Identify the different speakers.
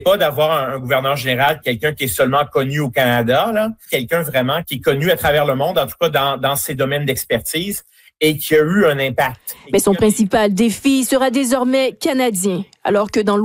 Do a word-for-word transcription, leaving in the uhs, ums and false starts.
Speaker 1: Pas d'avoir un, un gouverneur général, quelqu'un qui est seulement connu au Canada, là, quelqu'un vraiment qui est connu à travers le monde, en tout cas dans, dans ses domaines d'expertise, et qui a eu un impact.
Speaker 2: Mais son principal défi sera désormais canadien, alors que dans